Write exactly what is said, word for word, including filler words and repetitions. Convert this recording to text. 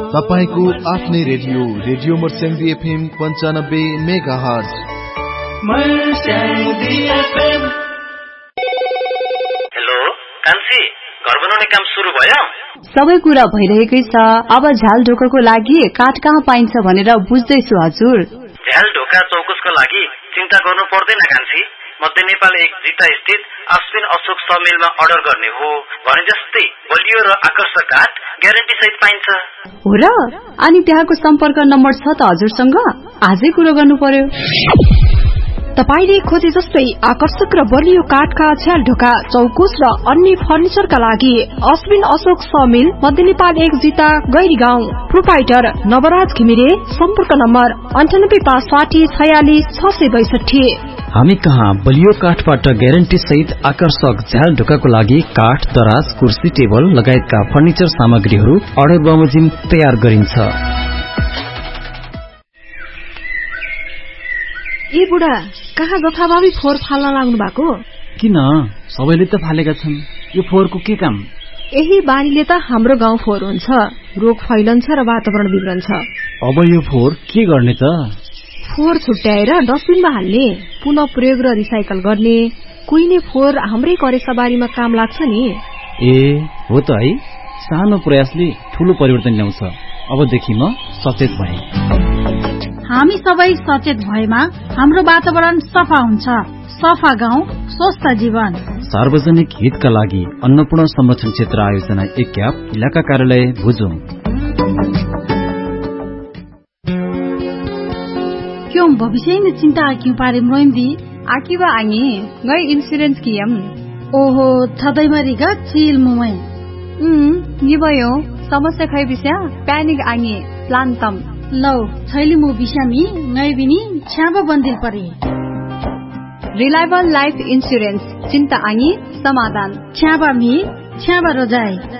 तपाईको आफ्नै radio radio Marsyangdi FM पन्चानब्बे मेगा हर्ज। हेलो कान्छी, घर बनाउने काम सुरु भयो? सबै कुरा भइरहेकै छ। अब झ्याल ढोकाको लागि काठ कहाँ पाइन्छ भनेर बुझ्दैछु हजुर। झ्याल ढोका चौकुसको लागि चिन्ता गर्नु पर्दैन कान्छी। मध्य नेपाल एक जिता स्थित अश्विन अशोक समिलमा अर्डर गर्ने हो भने जस्तै बलियो र आकर्षक काठ ग्यारेन्टी सहित पाइन्छ। हो र? अनि त्यहाँको सम्पर्क नम्बर छ त हजुरसँग? आजै कुरो गर्नु पर्यो। तपाईले खोजे जस्तै आकर्षक र बलियो काठका झ्याल ढोका चौकुस र अन्य फर्निचरका लागि अश्विन अशोक समिल मध्य नेपाल एक जिता गैरी गाउँ, प्रोपाइटर नवराज घिमिरे। सम्पर्क नम्बर अन्ठानब्बे पाँच साठी छयालिस छ सय बैसठी। हामी कहाँ बलियो काठबाट ग्यारेन्टी सहित आकर्षक झ्याल ढोकाको लागि काठ, दराज, कुर्सी, टेबल लगायतका फर्निचर सामग्रीहरू अर्डर बमोजिम तयार गरिन्छ। ए बुढा, कहाँ जथाभावी फोहोर फाल्न लाग्नु भएको? किन? सबैले त फालेका छन्, यो फोहोरको के काम? यही बानीले त हाम्रो गाउँ फोहोर हुन्छ, रोग फैलन्छ र वातावरण बिग्रन्छ। अब यो फोहोर के गर्ने त? फोहोर छुट्याएर डस्टबिनमा हाल्ने, पुनः प्रयोग र रिसाइकल गर्ने। कुहिने फोहोर हाम्रै करेसाबारीमा काम लाग्छ नि। ए हो त है, सानो प्रयासले ठूलो परिवर्तन ल्याउँछ। अबदेखि म सचेत भएँ। हामी सबै सचेत भएमा हाम्रो वातावरण सफा हुन्छ। सफा गाउँ स्वस्थ जीवन। सार्वजनिक हितका लागि अन्नपूर्ण संरक्षण क्षेत्र आयोजना एक क्याप इलाका कार्यालय भुजुङ। क्यों भविष्य में चिंता क्यों पारे मोइंदी? आकिबा आंगी गई इंश्योरेंस कियम। ओहो थदै मरिगा चिल मुमै। हम्म नि भयो समस्या खै बिस्या पैनिक आंगी प्लान तम। लौ छैली मु बिसामी नई बिनी छ्याबा बन्दिल परे। रिलायबल लाइफ इंश्योरेंस चिंता आंगी समाधान। छ्याबा मी छ्याबा रोजाई।